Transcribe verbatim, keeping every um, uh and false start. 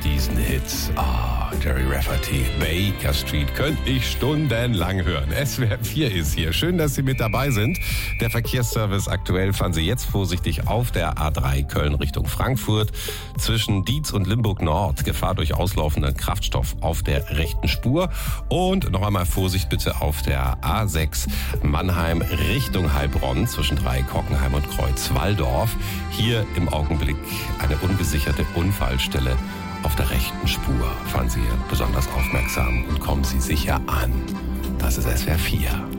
diesen Hit. Ah, oh, Jerry Rafferty, Baker Street, könnte ich stundenlang hören. S W R vier ist hier. Schön, dass Sie mit dabei sind. Der Verkehrsservice aktuell. Fahren Sie jetzt vorsichtig auf der A drei Köln Richtung Frankfurt. Zwischen Dietz und Limburg Nord. Gefahr durch auslaufenden Kraftstoff auf der rechten Spur. Und noch einmal Vorsicht bitte auf der A sechs Mannheim Richtung Heilbronn. Zwischen Dreieck-Hockenheim und Kreuz-Walldorf. Hier im Augenblick eine ungesicherte Unfallstelle auf der rechten Spur. Fahren Sie besonders aufmerksam und kommen Sie sicher an. Das ist S W R vier.